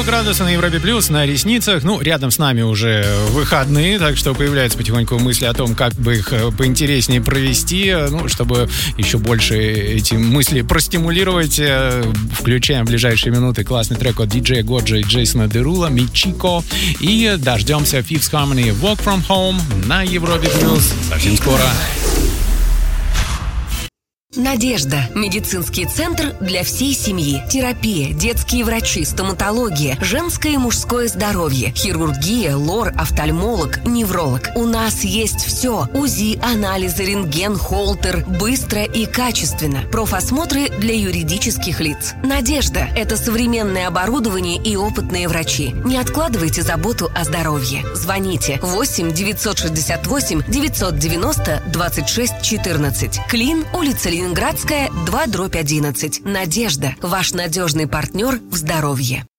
градуса на Европе Плюс, на ресницах. Ну, рядом с нами уже выходные, так что появляются потихоньку мысли о том, как бы их поинтереснее провести, ну, чтобы еще больше эти мысли простимулировать. Включаем в ближайшие минуты классный трек от диджея Годжа и Джейсона Дерула «Мичико». И дождемся Fifth Harmony «Walk From Home» на Европе Плюс совсем скоро. Надежда. Медицинский центр для всей семьи. Терапия, детские врачи, стоматология, женское и мужское здоровье, хирургия, лор, офтальмолог, невролог. У нас есть все. УЗИ, анализы, рентген, холтер. Быстро и качественно. Профосмотры для юридических лиц. Надежда. Это современное оборудование и опытные врачи. Не откладывайте заботу о здоровье. Звоните 8 968 990 26 14. Клин, улица Ленинградская, 2/11. Надежда. Ваш надежный партнер в здоровье.